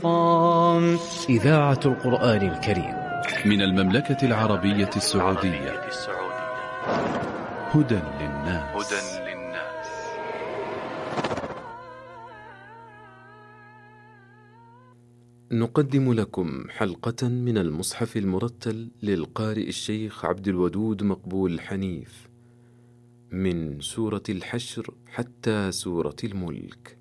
إذاعة القرآن الكريم من المملكة العربية السعودية. هدى للناس. نقدم لكم حلقة من المصحف المرتل للقارئ الشيخ عبد الودود مقبول حنيف، من سورة الحشر حتى سورة الملك.